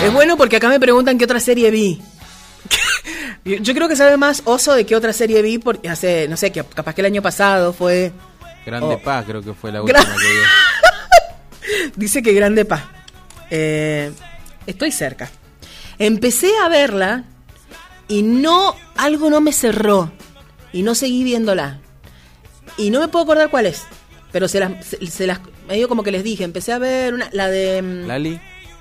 Es bueno porque acá me preguntan qué otra serie vi. Yo creo que sabe más Oso de qué otra serie vi, porque hace, no sé, que capaz que el año pasado fue... Grande Paz, creo que fue la última que vi. Dice que Grande Paz. Estoy cerca. Empecé a verla y algo no me cerró. Y no seguí viéndola. Y no me puedo acordar cuál es. Pero se las medio como que les dije. Empecé a ver la de... ¿Lali?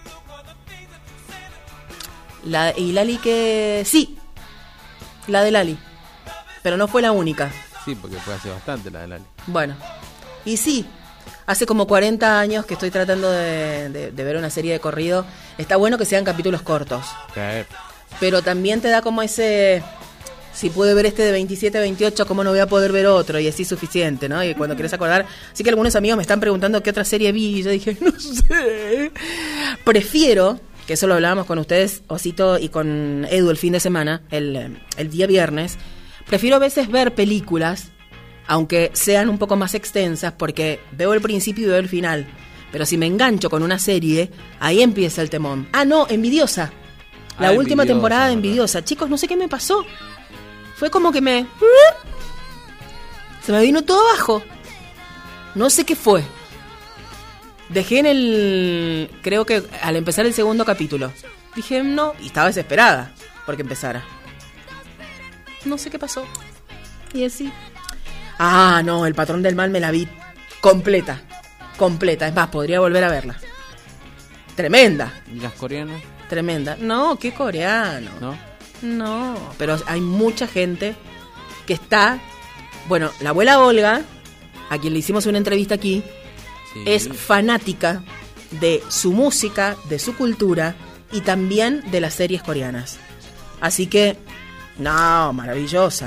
Y Lali que... Sí. La de Lali. Pero no fue la única. Sí, porque fue hace bastante la de Lali. Bueno. Y sí. Hace como 40 años que estoy tratando de ver una serie de corrido. Está bueno que sean capítulos cortos. Okay. Pero también te da como ese... Si pude ver este de 27 a 28, ¿cómo no voy a poder ver otro? Y así es suficiente, ¿no? Y cuando querés acordar... Así que algunos amigos me están preguntando qué otra serie vi. Y yo dije, no sé. Prefiero, que eso lo hablábamos con ustedes, Osito, y con Edu el fin de semana, el día viernes. Prefiero a veces ver películas, aunque sean un poco más extensas, porque veo el principio y veo el final. Pero si me engancho con una serie, ahí empieza el temón. Ah, no, Envidiosa. La última temporada de Envidiosa. Chicos, no sé qué me pasó. Fue como que se me vino todo abajo. No sé qué fue. Dejé creo que al empezar el segundo capítulo. Dije, no, y estaba desesperada porque empezara. No sé qué pasó. Y así. Ah, no, El Patrón del Mal me la vi completa. Es más, podría volver a verla. Tremenda. ¿Y las coreanas? Tremenda. No, qué coreano. No, pero hay mucha gente que está... Bueno, la abuela Olga, a quien le hicimos una entrevista aquí, sí, es fanática de su música, de su cultura y también de las series coreanas. Así que, no, maravillosa.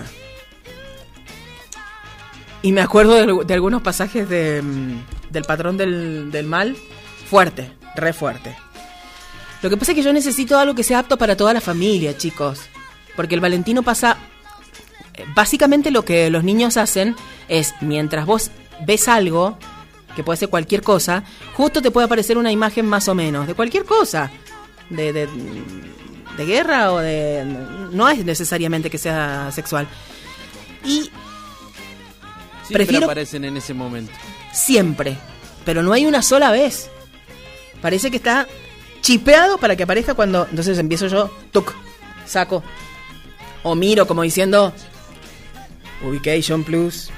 Y me acuerdo de algunos pasajes del Patrón del Mal, fuerte, re fuerte. Lo que pasa es que yo necesito algo que sea apto para toda la familia, chicos. Porque el Valentino pasa... Básicamente lo que los niños hacen es, mientras vos ves algo, que puede ser cualquier cosa, justo te puede aparecer una imagen más o menos, de cualquier cosa. De guerra o de... No es necesariamente que sea sexual. Y... Siempre aparecen en ese momento. Siempre. Pero no hay una sola vez. Parece que está... chipeado para que aparezca cuando... Entonces empiezo yo, saco o miro como diciendo Ubication Plus.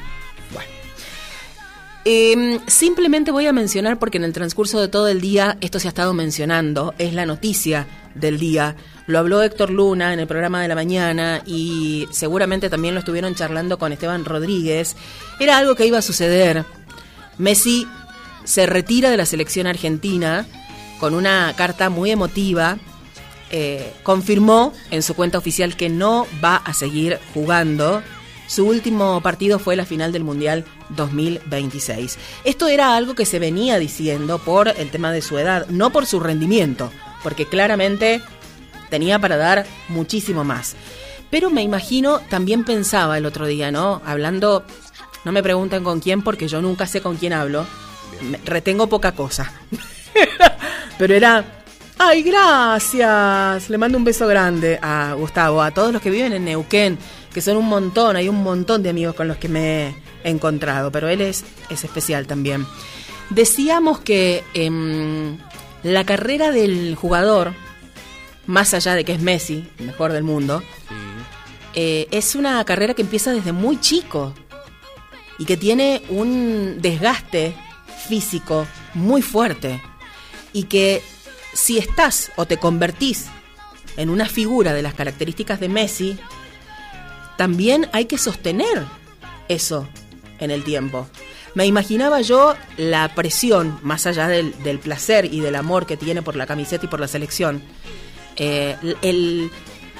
Bueno, simplemente voy a mencionar, porque en el transcurso de todo el día esto se ha estado mencionando, es la noticia del día. Lo habló Héctor Luna en el programa de la mañana y seguramente también lo estuvieron charlando con Esteban Rodríguez. Era algo que iba a suceder. Messi se retira de la selección argentina con una carta muy emotiva. Confirmó en su cuenta oficial que no va a seguir jugando. Su último partido fue la final del Mundial 2026. Esto era algo que se venía diciendo por el tema de su edad, no por su rendimiento, porque claramente tenía para dar muchísimo más. Pero me imagino, también pensaba el otro día, ¿no? Hablando, no me pregunten con quién, porque yo nunca sé con quién hablo. Retengo poca cosa. Pero era... ¡Ay, gracias! Le mando un beso grande a Gustavo, a todos los que viven en Neuquén, que son un montón, hay un montón de amigos con los que me he encontrado, pero él es especial también. Decíamos que la carrera del jugador, más allá de que es Messi, el mejor del mundo, sí, es una carrera que empieza desde muy chico y que tiene un desgaste físico muy fuerte y que... Si estás o te convertís en una figura de las características de Messi, también hay que sostener eso en el tiempo. Me imaginaba yo la presión, más allá del placer y del amor que tiene por la camiseta y por la selección, el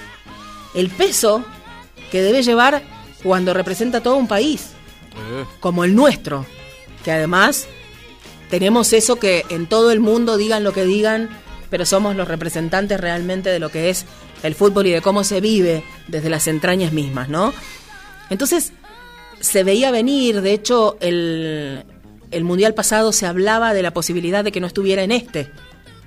peso que debe llevar cuando representa todo un país, como el nuestro, que además... Tenemos eso que en todo el mundo digan lo que digan, pero somos los representantes realmente de lo que es el fútbol y de cómo se vive desde las entrañas mismas, ¿no? Entonces, se veía venir, de hecho, el Mundial pasado se hablaba de la posibilidad de que no estuviera en este,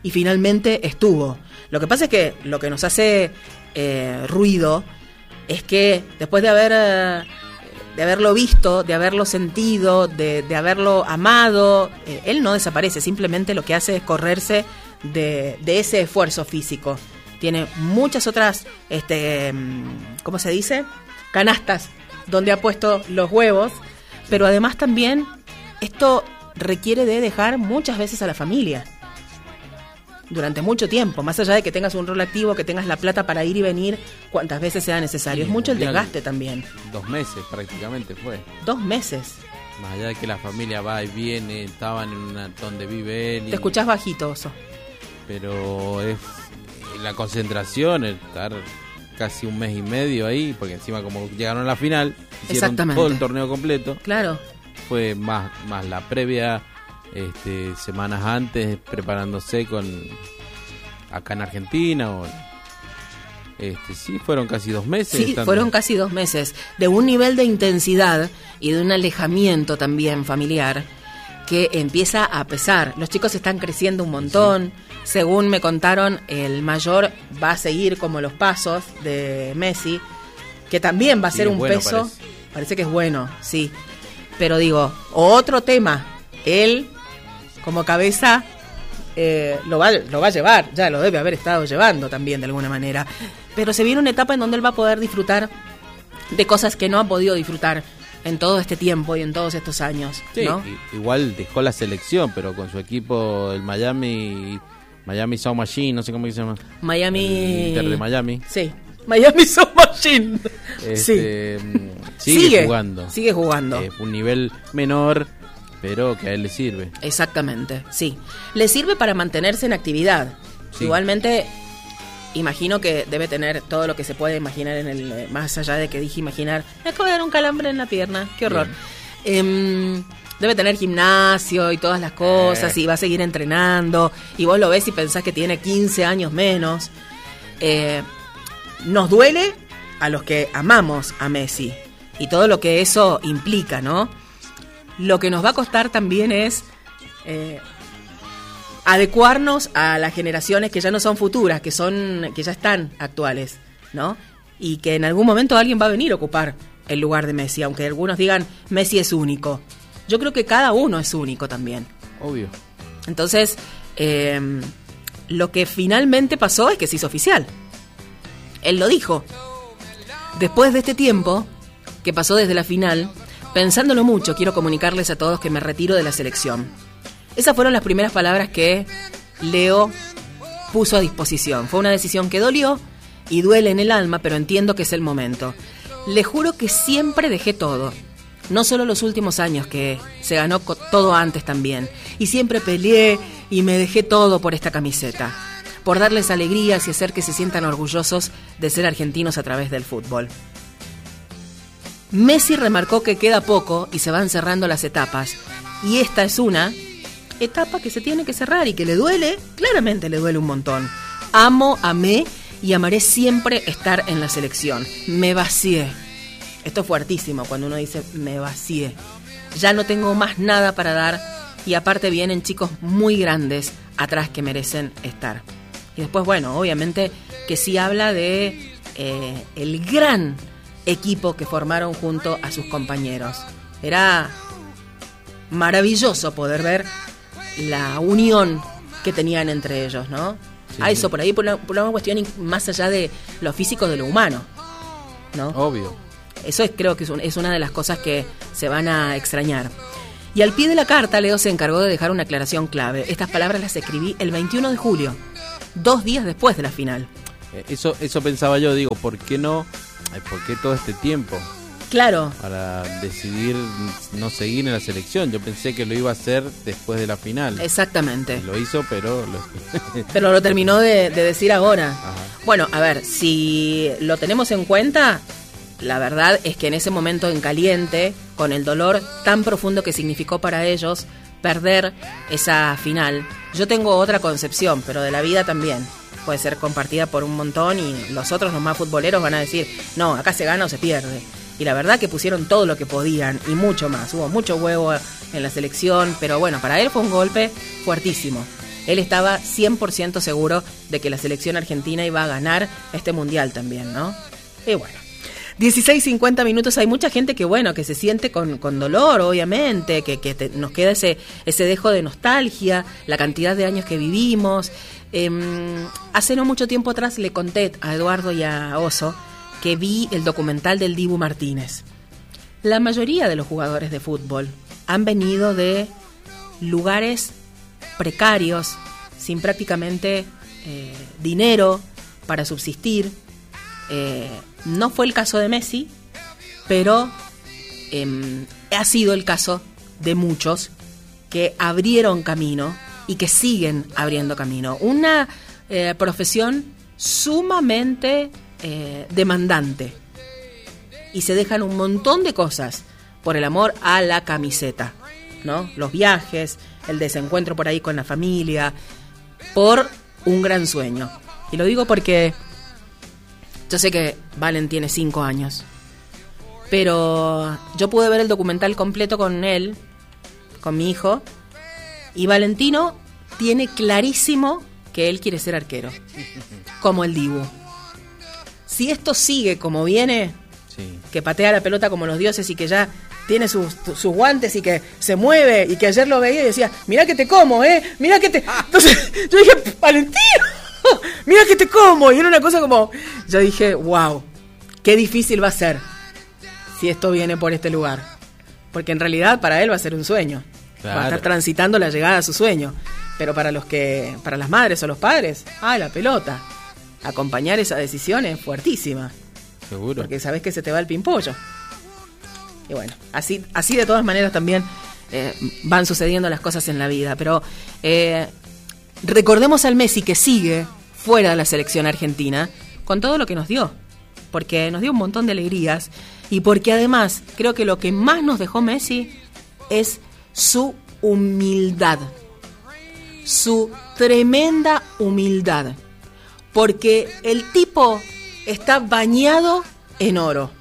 y finalmente estuvo. Lo que pasa es que lo que nos hace ruido es que después de haberlo visto, de haberlo sentido, de haberlo amado, él no desaparece, simplemente lo que hace es correrse de ese esfuerzo físico. Tiene muchas otras, ¿cómo se dice? Canastas donde ha puesto los huevos, pero además también esto requiere de dejar muchas veces a la familia durante mucho tiempo, más allá de que tengas un rol activo, que tengas la plata para ir y venir cuantas veces sea necesario. Sí, es mucho el desgaste también. 2 meses prácticamente fue. 2 meses. Más allá de que la familia va y viene, estaban donde vive él. Te escuchás bajito, Oso. Pero es la concentración, estar casi 1 mes y medio ahí, porque encima como llegaron a la final, hicieron todo el torneo completo. Claro. Fue más la previa, semanas antes, preparándose acá en Argentina. Sí, fueron casi 2 meses. Sí, fueron casi 2 meses, de un nivel de intensidad y de un alejamiento también familiar que empieza a pesar. Los chicos están creciendo un montón. Sí. Según me contaron, el mayor va a seguir como los pasos de Messi, que también va a ser un peso. Parece que es bueno, sí. Pero digo, otro tema, él como cabeza lo va a llevar, ya lo debe haber estado llevando también de alguna manera. Pero se viene una etapa en donde él va a poder disfrutar de cosas que no ha podido disfrutar en todo este tiempo y en todos estos años, ¿no? Sí, igual dejó la selección, pero con su equipo, el Miami Sound Machine, no sé cómo se llama. El Inter de Miami. Sí, Miami Sound Machine. Sigue jugando. Sigue jugando. Un nivel menor, pero que a él le sirve. Exactamente, sí. Le sirve para mantenerse en actividad. Sí. Igualmente, imagino que debe tener todo lo que se puede imaginar más allá de que dije imaginar. Me acabo de dar un calambre en la pierna, qué horror. Debe tener gimnasio y todas las cosas, y va a seguir entrenando, y vos lo ves y pensás que tiene 15 años menos. Nos duele a los que amamos a Messi y todo lo que eso implica, ¿no? Lo que nos va a costar también es adecuarnos a las generaciones que ya no son futuras, que ya están actuales, ¿no? Y que en algún momento alguien va a venir a ocupar el lugar de Messi, aunque algunos digan Messi es único. Yo creo que cada uno es único también. Obvio. Entonces, lo que finalmente pasó es que se hizo oficial. Él lo dijo. Después de este tiempo que pasó desde la final, pensándolo mucho, quiero comunicarles a todos que me retiro de la selección. Esas fueron las primeras palabras que Leo puso a disposición. Fue una decisión que dolió y duele en el alma, pero entiendo que es el momento. Le juro que siempre dejé todo. No solo los últimos años, que se ganó todo antes también. Y siempre peleé y me dejé todo por esta camiseta. Por darles alegrías y hacer que se sientan orgullosos de ser argentinos a través del fútbol. Messi remarcó que queda poco y se van cerrando las etapas. Y esta es una etapa que se tiene que cerrar y que le duele, claramente le duele un montón. Amé y amaré siempre estar en la selección. Me vacié. Esto es fuertísimo cuando uno dice me vacié. Ya no tengo más nada para dar y aparte vienen chicos muy grandes atrás que merecen estar. Y después, bueno, obviamente que sí habla de el gran equipo que formaron junto a sus compañeros. Era maravilloso poder ver la unión que tenían entre ellos, ¿no? Sí. A eso, por ahí, por una cuestión más allá de lo físico, de lo humano, ¿no? Obvio. Eso creo que es una de las cosas que se van a extrañar. Y al pie de la carta, Leo se encargó de dejar una aclaración clave. Estas palabras las escribí el 21 de julio, 2 días después de la final. Eso pensaba yo, digo, ¿por qué no? ¿Por qué todo este tiempo? Claro. Para decidir no seguir en la selección. Yo pensé que lo iba a hacer después de la final. Exactamente. Lo hizo, pero pero lo terminó de decir ahora. Ajá. Bueno, a ver, si lo tenemos en cuenta, la verdad es que en ese momento en caliente, con el dolor tan profundo que significó para ellos perder esa final, yo tengo otra concepción, pero de la vida también. Puede ser compartida por un montón y los otros, los más futboleros, van a decir, no, acá se gana o se pierde. Y la verdad que pusieron todo lo que podían y mucho más. Hubo mucho huevo en la selección, pero bueno, para él fue un golpe fuertísimo. él estaba 100% seguro de que la selección argentina iba a ganar este mundial también, ¿no? Y bueno, 16:50 minutos, hay mucha gente que, bueno, que se siente con dolor, obviamente, que nos queda ese dejo de nostalgia, la cantidad de años que vivimos. Hace no mucho tiempo atrás le conté a Eduardo y a Oso que vi el documental del Dibu Martínez. La mayoría de los jugadores de fútbol han venido de lugares precarios, sin prácticamente dinero para subsistir. No fue el caso de Messi, pero ha sido el caso de muchos que abrieron camino y que siguen abriendo camino. Una profesión sumamente demandante, y se dejan un montón de cosas por el amor a la camiseta, ¿no? Los viajes, el desencuentro por ahí con la familia, por un gran sueño. Y lo digo porque yo sé que Valen tiene 5 años, pero yo pude ver el documental completo con él, con mi hijo, y Valentino tiene clarísimo que él quiere ser arquero, como el Dibu. Si esto sigue como viene, sí, que patea la pelota como los dioses y que ya tiene sus guantes y que se mueve, y que ayer lo veía y decía, mirá que te como, mirá que te... Entonces yo dije, Valentino, mira que te como, y era una cosa como, yo dije, wow, qué difícil va a ser si esto viene por este lugar, porque en realidad para él va a ser un sueño, claro, va a estar transitando la llegada a su sueño, pero para las madres o los padres, la pelota, acompañar esa decisión es fuertísima, seguro, porque sabes que se te va el pimpollo. Y bueno, así de todas maneras también van sucediendo las cosas en la vida, pero recordemos al Messi que sigue fuera de la selección argentina con todo lo que nos dio, porque nos dio un montón de alegrías, y porque además creo que lo que más nos dejó Messi es su humildad, su tremenda humildad, porque el tipo está bañado en oro,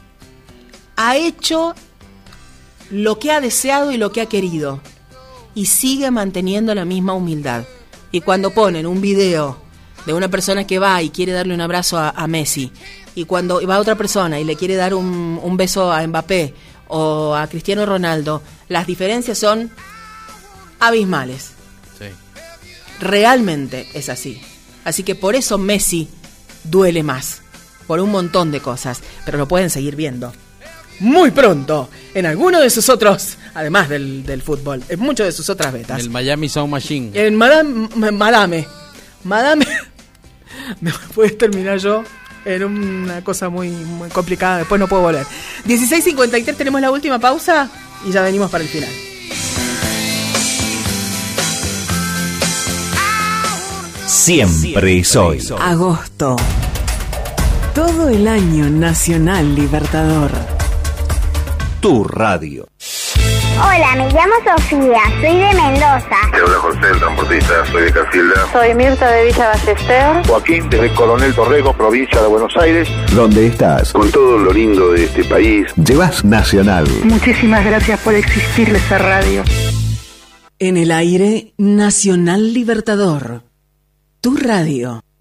ha hecho lo que ha deseado y lo que ha querido, y sigue manteniendo la misma humildad. Y cuando ponen un video de una persona que va y quiere darle un abrazo a Messi, y cuando va otra persona y le quiere dar un beso a Mbappé o a Cristiano Ronaldo, las diferencias son abismales. Sí. Realmente es así. Así que por eso Messi duele más, por un montón de cosas, pero lo pueden seguir viendo muy pronto en alguno de sus otros, además del fútbol, en muchas de sus otras betas. El Miami Sound Machine. En Madame. Me puedes terminar yo en una cosa muy, muy complicada, después no puedo volver. 16:53, tenemos la última pausa y ya venimos para el final. Siempre es hoy. Agosto. Todo el año Nacional Libertador. Tu radio. Hola, me llamo Sofía, soy de Mendoza. Te habla José, el transportista, soy de Casilda. Soy Mirta de Villa Ballester. Joaquín, desde Coronel Torrego, provincia de Buenos Aires. ¿Dónde estás? Con todo lo lindo de este país. Llevas Nacional. Muchísimas gracias por existirle esa radio. En el aire, Nacional Libertador. Tu radio.